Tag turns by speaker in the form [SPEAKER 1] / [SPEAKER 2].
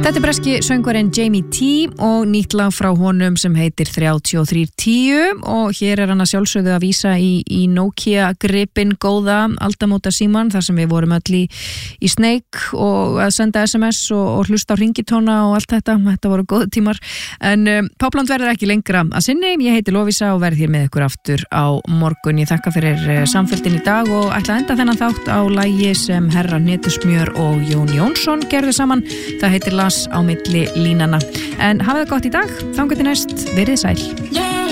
[SPEAKER 1] Þetta breski söngvarinn Jamie T og nýtt lag frá honum sem heitir 3310 og hér hann að sjálfsögðu að vísa í Nokia gripin góða aldamóta síman þar sem við vorum öll í Snake og að senda SMS og hlusta á hringitóna og allt þetta voru góðu tímar en Popland verður ekki lengra að sinni, ég heiti Lovísa og verð hér með ykkur aftur á morgun. Ég þakka fyrir samfélgin í dag og ætla að enda þennan þátt á lagi sem Herra Hnetusmjör og Jón Jónsson gerðu saman, það heitir Las á milli línana. En hafið það gott í dag, þangað til næst, verið sæl.